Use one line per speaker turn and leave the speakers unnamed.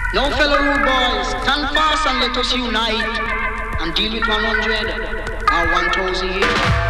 Now, fellow rude boys, stand fast and let us unite and deal with 100 or 1,000 years.